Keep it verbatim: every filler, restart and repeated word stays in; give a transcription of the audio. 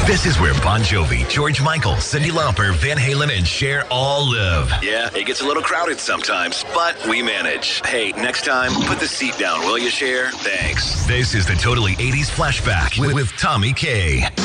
This is where Bon Jovi, George Michael, Cyndi Lauper, Van Halen, and Cher all live. Yeah, it gets a little crowded sometimes, but we manage. Hey, next time, put the seat down, will you, Cher? Thanks. This is the Totally eighties Flashback with, with Tommy K.